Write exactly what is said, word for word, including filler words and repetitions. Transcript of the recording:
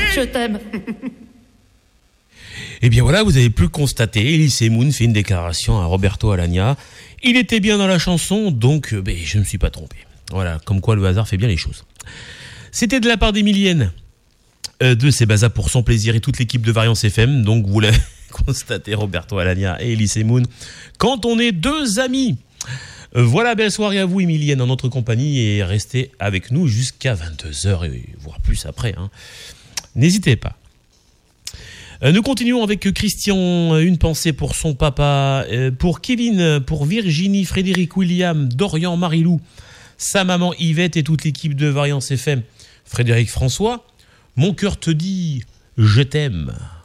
Je t'aime. Eh bien voilà, vous avez pu le constater, Elise Moon fait une déclaration à Roberto Alagna. Il était bien dans la chanson, donc ben, je ne me suis pas trompé. Voilà, comme quoi le hasard fait bien les choses. C'était de la part d'Emilienne euh, de Sebasa pour son plaisir et toute l'équipe de Variance F M. Donc vous l'avez constaté, Roberto Alagna et Elise Moon, quand on est deux amis. Euh, voilà, belle soirée à vous, Emilienne, en notre compagnie, et restez avec nous jusqu'à vingt-deux heures, et voire plus après. Hein. N'hésitez pas. Euh, nous continuons avec Christian, une pensée pour son papa, euh, pour Kevin, pour Virginie, Frédéric, William, Dorian, Marilou, sa maman Yvette et toute l'équipe de Variance F M. Frédéric François, mon cœur te dit, je t'aime.